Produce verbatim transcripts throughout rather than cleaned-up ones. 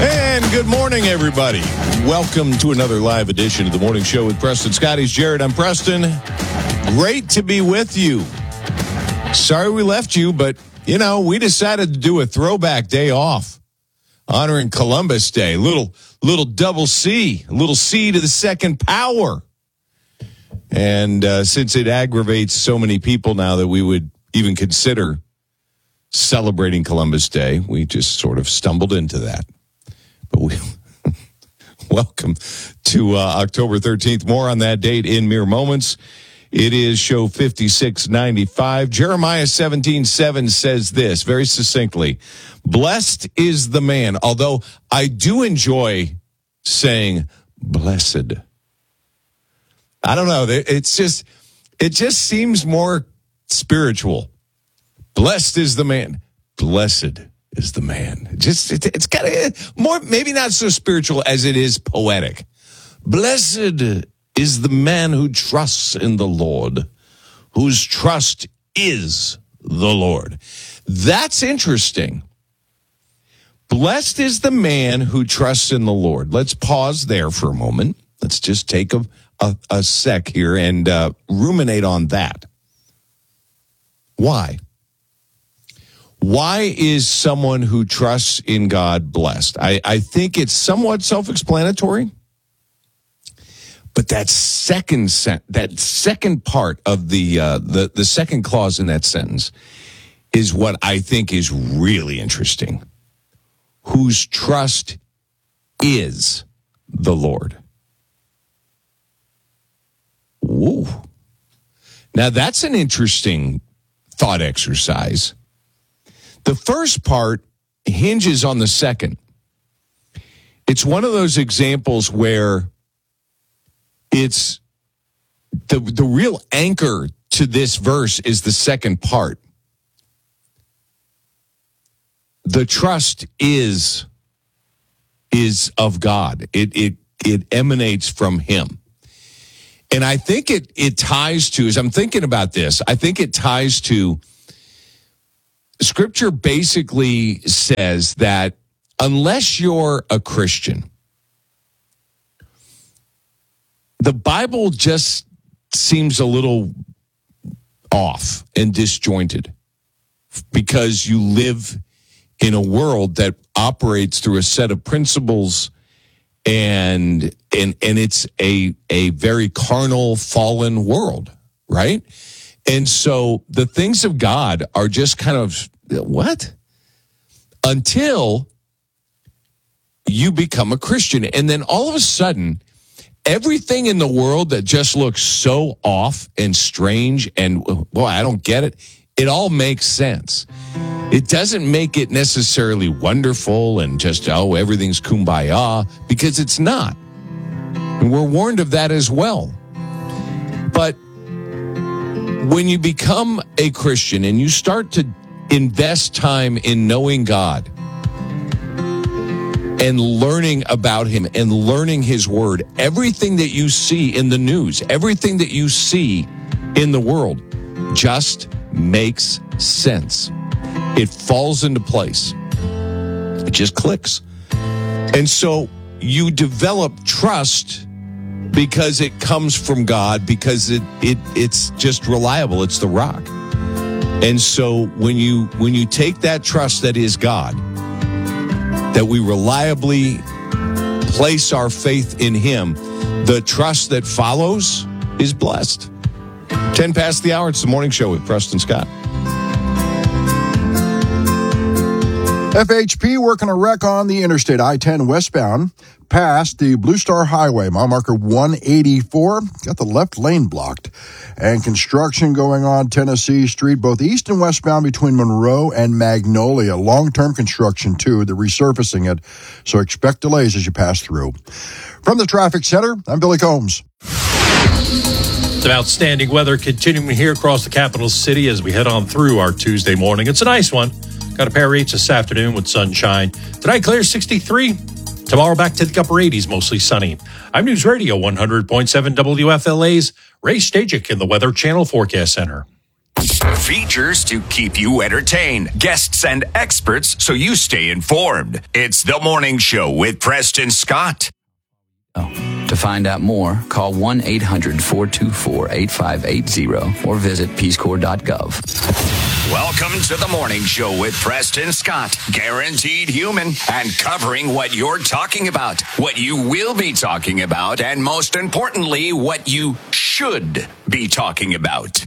And good morning, everybody. Welcome to another live edition of the Morning Show with Preston Scotty's Jared. I'm Preston. Great to be with you. Sorry we left you, but, you know, we decided to do a throwback day off, honoring Columbus Day. Little, little double C, a little C to the second power. And uh, since it aggravates so many people now that we would even consider celebrating Columbus Day, we just sort of stumbled into that. But we welcome to uh, October thirteenth. More on that date in mere moments. It is show fifty-six ninety-five. Jeremiah seventeen seven says this very succinctly. Blessed is the man, although I do enjoy saying blessed. I don't know. It's just, it just seems more spiritual. Blessed is the man. Blessed is the man. Just it, it's kind of more, maybe not so spiritual as it is poetic. Blessed is the man who trusts in the Lord, whose trust is the Lord. That's interesting. Blessed is the man who trusts in the Lord. Let's pause there for a moment. Let's just take a, a, a sec here and uh, ruminate on that. Why? Why is someone who trusts in God blessed? I, I think it's somewhat self-explanatory. But that second sen- that second part of the, uh, the the second clause in that sentence is what I think is really interesting. Whose trust is the Lord. Ooh. Now that's an interesting thought exercise. The first part hinges on the second. It's one of those examples where it's the the real anchor to this verse is the second part. The trust is is of God. It it it emanates from him. And I think it it ties to, as I'm thinking about this, I think it ties to Scripture basically says that unless you're a Christian, the Bible just seems a little off and disjointed because you live in a world that operates through a set of principles and and and it's a a very carnal, fallen world, right? And so the things of God are just kind of, what? Until you become a Christian. And then all of a sudden, everything in the world that just looks so off and strange and, well, I don't get it, it all makes sense. It doesn't make it necessarily wonderful and just, oh, everything's kumbaya, because it's not. And we're warned of that as well. But when you become a Christian and you start to invest time in knowing God and learning about him and learning his word, everything that you see in the news, everything that you see in the world just makes sense. It falls into place. It just clicks. And so you develop trust because it comes from God, because it it it's just reliable. It's the rock. And so when you when you take that trust that is God, that we reliably place our faith in him, the trust that follows is blessed. ten past the hour, it's the Morning Show with Preston Scott. F H P working a wreck on the interstate I ten westbound past the Blue Star Highway, mile marker one eighty-four. Got the left lane blocked. And construction going on Tennessee Street, both east and westbound between Monroe and Magnolia. Long-term construction, too. They're resurfacing it, so expect delays as you pass through. From the traffic center, I'm Billy Combs. Some outstanding weather continuing here across the capital city as we head on through our Tuesday morning. It's a nice one. Got a pair of rates this afternoon with sunshine. Tonight, clear sixty-three. Tomorrow, back to the upper eighties, mostly sunny. I'm News Radio one hundred point seven W F L A's Ray Stajic in the Weather Channel Forecast Center. Features to keep you entertained. Guests and experts so you stay informed. It's The Morning Show with Preston Scott. Oh. To find out more, call one eight hundred four two four eight five eight zero or visit peace corps dot gov. Welcome to The Morning Show with Preston Scott. Guaranteed human and covering what you're talking about, what you will be talking about, and most importantly, what you should be talking about.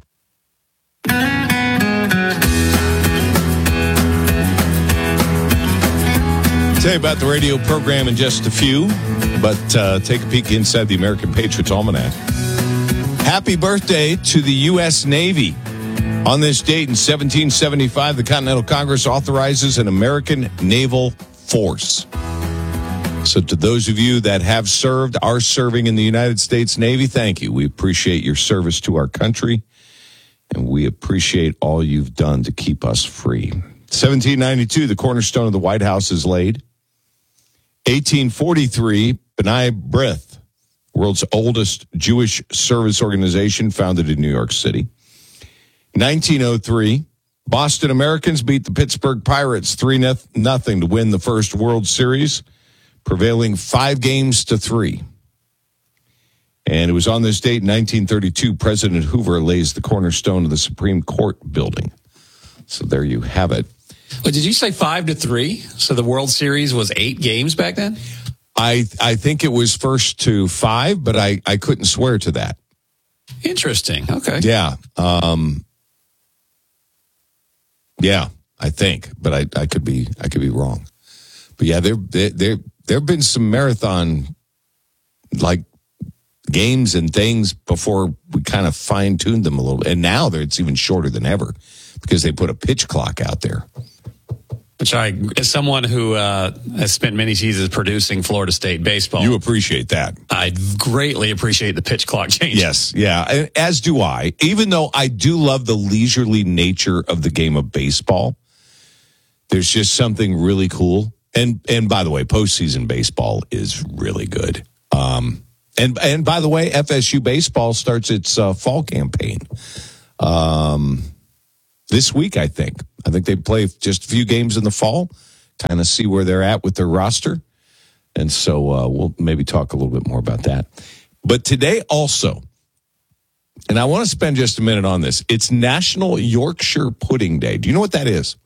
Tell you about the radio program in just a few, but uh, take a peek inside the American Patriots Almanac. Happy birthday to the U S Navy. On this date in seventeen seventy-five, the Continental Congress authorizes an American naval force. So to those of you that have served, are serving in the United States Navy, thank you. We appreciate your service to our country, and we appreciate all you've done to keep us free. seventeen ninety-two, the cornerstone of the White House is laid. eighteen forty-three, B'nai B'rith, world's oldest Jewish service organization, founded in New York City. nineteen oh three, Boston Americans beat the Pittsburgh Pirates three nothing to win the first World Series, prevailing five games to three. And it was on this date in nineteen thirty-two, President Hoover lays the cornerstone of the Supreme Court building. So there you have it. Well, did you say five to three? So the World Series was eight games back then? I I think it was first to five, but I, I couldn't swear to that. Interesting. Okay. Yeah. Um, yeah, I think, but I, I could be I could be wrong. But yeah, there there there there have been some marathon like games and things before we kind of fine tuned them a little bit, and now it's even shorter than ever because they put a pitch clock out there. Which I, as someone who uh, has spent many seasons producing Florida State baseball, You appreciate that. I greatly appreciate the pitch clock change. Yes, yeah, and as do I. Even though I do love the leisurely nature of the game of baseball, there's just something really cool. And and by the way, postseason baseball is really good. Um, and and by the way, F S U baseball starts its uh, fall campaign um, this week. I think. I think they play just a few games in the fall, kind of see where they're at with their roster. And so uh, we'll maybe talk a little bit more about that. But today also, and I want to spend just a minute on this, it's National Yorkshire Pudding Day. Do you know what that is?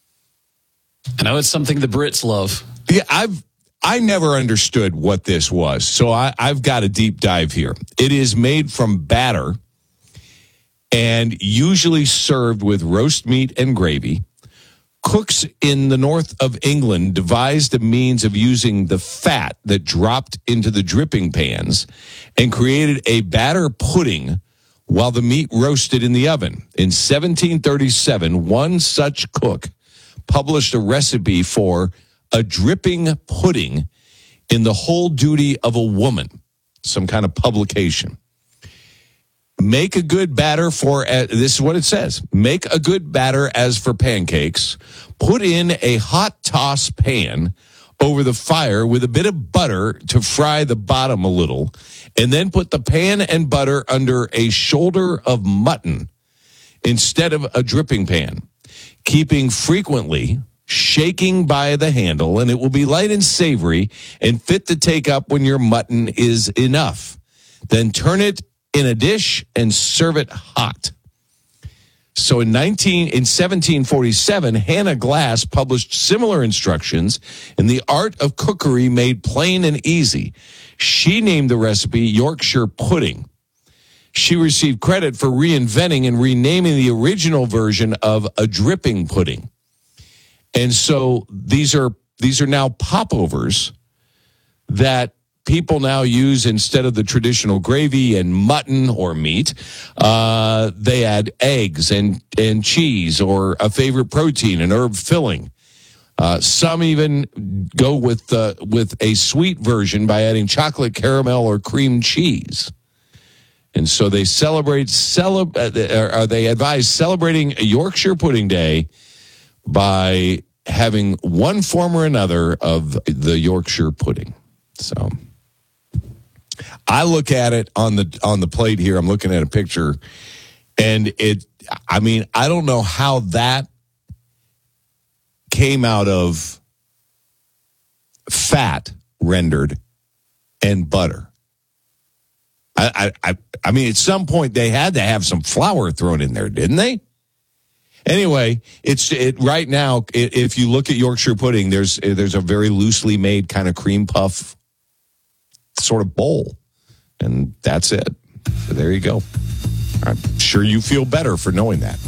I know it's something the Brits love. Yeah, I've I never understood what this was, so I, I've got a deep dive here. It is made from batter and usually served with roast meat and gravy. Cooks in the north of England devised a means of using the fat that dropped into the dripping pans and created a batter pudding while the meat roasted in the oven. In seventeen thirty-seven, one such cook published a recipe for a dripping pudding in The Whole Duty of a Woman, some kind of publication. Make a good batter for, uh, this is what it says, make a good batter as for pancakes, put in a hot toss pan over the fire with a bit of butter to fry the bottom a little, and then put the pan and butter under a shoulder of mutton instead of a dripping pan, keeping frequently, shaking by the handle, and it will be light and savory and fit to take up when your mutton is enough. Then turn it in a dish and serve it hot. So in nineteen in seventeen forty-seven, Hannah Glass published similar instructions in The Art of Cookery Made Plain and Easy. She named the recipe Yorkshire Pudding. She received credit for reinventing and renaming the original version of a dripping pudding. And so these are these are now popovers that people now use instead of the traditional gravy and mutton or meat. Uh, they add eggs and, and cheese or a favorite protein, an herb filling. Uh, some even go with uh, with a sweet version by adding chocolate, caramel, or cream cheese. And so they celebrate, celeb- uh, they advise celebrating Yorkshire Pudding Day by having one form or another of the Yorkshire pudding. So I look at it on the on the plate here. I'm looking at a picture, And it, I mean, I don't know how that came out of fat rendered and butter. I, I, I mean, at some point they had to have some flour thrown in there, didn't they? Anyway, it's it right now. If you look at Yorkshire pudding, there's there's a very loosely made kind of cream puff sort of bowl, and that's it. So there you go. I'm sure you feel better for knowing that.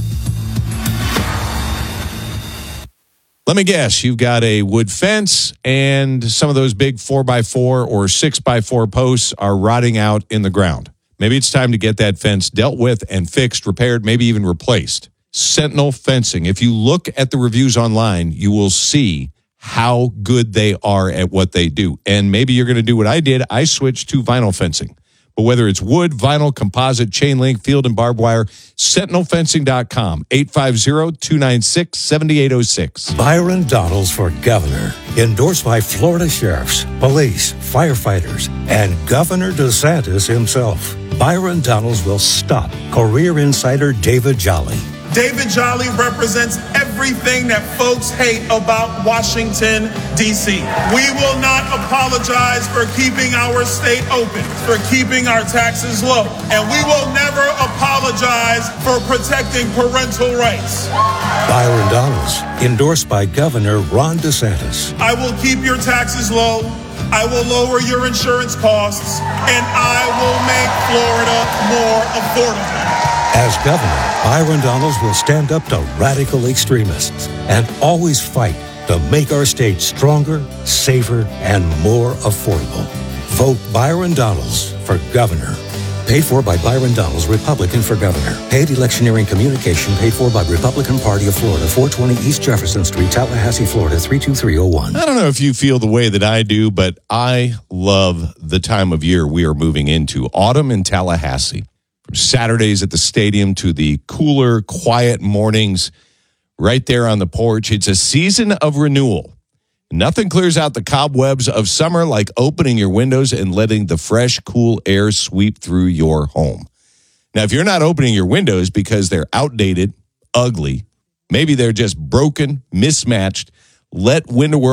Let me guess, you've got a wood fence, and some of those big four by four or six by four posts are rotting out in the ground. Maybe it's time to get that fence dealt with and fixed, repaired, maybe even replaced. Sentinel Fencing. If you look at the reviews online, you will see how good they are at what they do. And maybe you're going to do what I did. I switched to vinyl fencing. But whether it's wood, vinyl, composite, chain link, field, and barbed wire, sentinel fencing dot com, eight five zero, two nine six, seven eight zero six. Byron Donalds for governor. Endorsed by Florida sheriffs, police, firefighters, and Governor DeSantis himself. Byron Donalds will stop career insider David Jolly. David Jolly represents everything that folks hate about Washington, D C We will not apologize for keeping our state open, for keeping our taxes low, and we will never apologize for protecting parental rights. Byron Donalds, endorsed by Governor Ron DeSantis. I will keep your taxes low, I will lower your insurance costs, and I will make Florida more affordable. As governor, Byron Donalds will stand up to radical extremists and always fight to make our state stronger, safer, and more affordable. Vote Byron Donalds for governor. Paid for by Byron Donalds, Republican for governor. Paid electioneering communication paid for by Republican Party of Florida, four twenty East Jefferson Street, Tallahassee, Florida, three two three oh one. I don't know if you feel the way that I do, but I love the time of year we are moving into. Autumn in Tallahassee. From Saturdays at the stadium to the cooler, quiet mornings right there on the porch. It's a season of renewal. Nothing clears out the cobwebs of summer like opening your windows and letting the fresh, cool air sweep through your home. Now, if you're not opening your windows because they're outdated, ugly, maybe they're just broken, mismatched, let Window World